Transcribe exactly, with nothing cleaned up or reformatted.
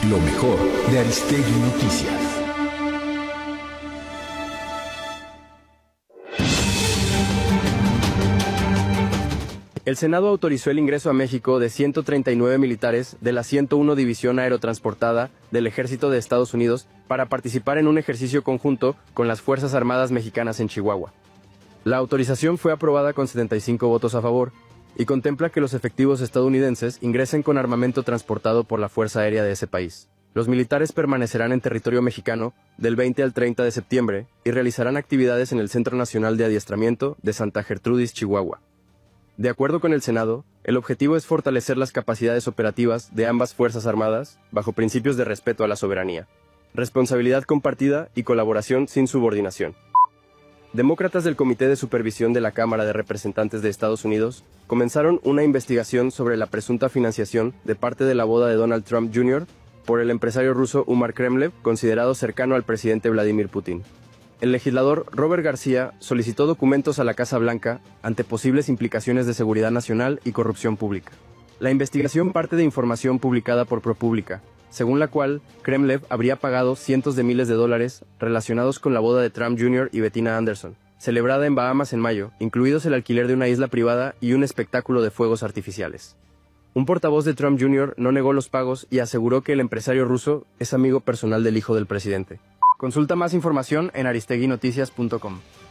Lo mejor de Aristegui Noticias. El Senado autorizó el ingreso a México de ciento treinta y nueve militares de la ciento uno División Aerotransportada del Ejército de Estados Unidos para participar en un ejercicio conjunto con las Fuerzas Armadas Mexicanas en Chihuahua. La autorización fue aprobada con setenta y cinco votos a favor y contempla que los efectivos estadounidenses ingresen con armamento transportado por la Fuerza Aérea de ese país. Los militares permanecerán en territorio mexicano del veinte al treinta de septiembre y realizarán actividades en el Centro Nacional de Adiestramiento de Santa Gertrudis, Chihuahua. De acuerdo con el Senado, el objetivo es fortalecer las capacidades operativas de ambas Fuerzas Armadas bajo principios de respeto a la soberanía, responsabilidad compartida y colaboración sin subordinación. Demócratas del Comité de Supervisión de la Cámara de Representantes de Estados Unidos comenzaron una investigación sobre la presunta financiación de parte de la boda de Donald Trump junior por el empresario ruso Umar Kremlev, considerado cercano al presidente Vladimir Putin. El legislador Robert García solicitó documentos a la Casa Blanca ante posibles implicaciones de seguridad nacional y corrupción pública. La investigación parte de información publicada por ProPublica, según la cual Kremlev habría pagado cientos de miles de dólares relacionados con la boda de Trump junior y Bettina Anderson, celebrada en Bahamas en mayo, incluidos el alquiler de una isla privada y un espectáculo de fuegos artificiales. Un portavoz de Trump junior no negó los pagos y aseguró que el empresario ruso es amigo personal del hijo del presidente. Consulta más información en aristegui noticias punto com.